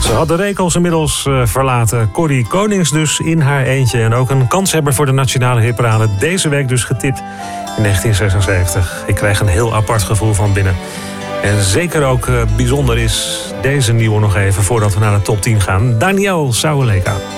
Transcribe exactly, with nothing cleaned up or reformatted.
Ze had de rekels inmiddels uh, verlaten. Corrie Konings dus in haar eentje. En ook een kanshebber voor de Nationale Hitparade. Deze week dus getipt in negentien zesenzeventig. Ik krijg een heel apart gevoel van binnen. En zeker ook uh, bijzonder is deze nieuwe nog even voordat we naar de top tien gaan. Danielle Sauleka.